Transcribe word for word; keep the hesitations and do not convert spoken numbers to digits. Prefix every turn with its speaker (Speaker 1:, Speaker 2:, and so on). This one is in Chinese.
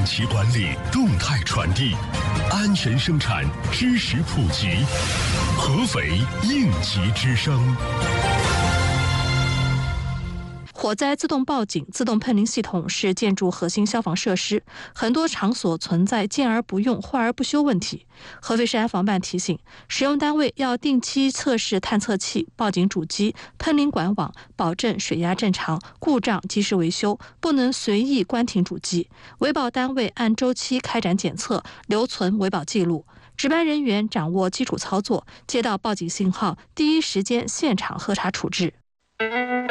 Speaker 1: 齐管理，动态传递，安全生产，知识普及。合肥应急之声。
Speaker 2: 火灾自动报警、自动喷淋系统是建筑核心消防设施，很多场所存在建而不用、坏而不修问题。合肥市安防办提醒，使用单位要定期测试探测器、报警主机、喷淋管网，保证水压正常，故障及时维修，不能随意关停主机。维保单位按周期开展检测，留存维保记录。值班人员掌握基础操作，接到报警信号，第一时间现场核查处置。